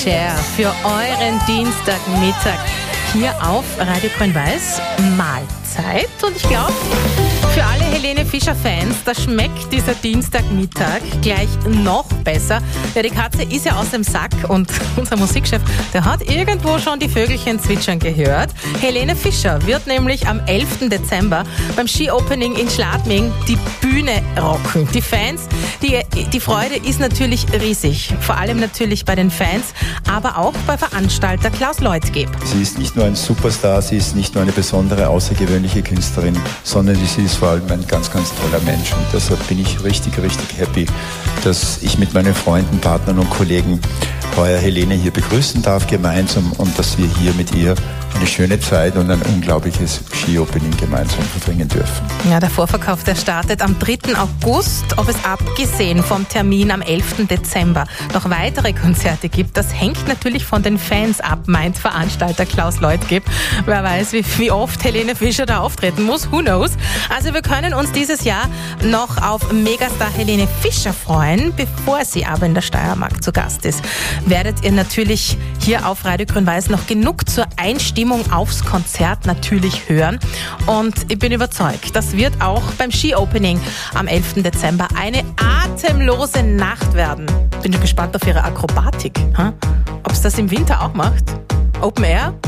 Cher für euren Dienstagmittag hier auf Radio Grün-Weiß. Mahlzeit. Und ich glaube, für alle Helene Fischer-Fans, da schmeckt dieser Dienstagmittag gleich noch besser. Ja, die Katze ist ja aus dem Sack und unser Musikchef, der hat irgendwo schon die Vögelchen zwitschern gehört. Helene Fischer wird nämlich am 11. Dezember beim Ski-Opening in Schladming die Bühne rocken. Die Fans, die Freude ist natürlich riesig. Vor allem natürlich bei den Fans, aber auch bei Veranstalter Klaus Leutgeb. Sie ist nicht nur ein Superstar, sie ist nicht nur eine besondere, außergewöhnliche Künstlerin, sondern sie ist vor allem ein ganz, ganz toller Mensch. Und deshalb bin ich richtig happy, dass ich mit meinen Freunden, Partnern und Kollegen heuer Helene hier begrüßen darf gemeinsam und dass wir hier mit ihr eine schöne Zeit und ein unglaubliches Ski-Opening gemeinsam verbringen dürfen. Ja, der Vorverkauf, der startet am 3. August. Ob es abgesehen vom Termin am 11. Dezember noch weitere Konzerte gibt, das hängt natürlich von den Fans ab, meint Veranstalter Klaus Leutgeb. Wer weiß, wie oft Helene Fischer da auftreten muss, who knows. Also wir können uns dieses Jahr noch auf Megastar Helene Fischer freuen. Bevor sie aber in der Steiermark zu Gast ist, werdet ihr natürlich hier auf Radio Grün-Weiß noch genug zur Einstimmung aufs Konzert natürlich hören. Und ich bin überzeugt, das wird auch beim Ski-Opening am 11. Dezember eine atemlose Nacht werden. Bin gespannt auf ihre Akrobatik. Ob es das im Winter auch macht? Open Air?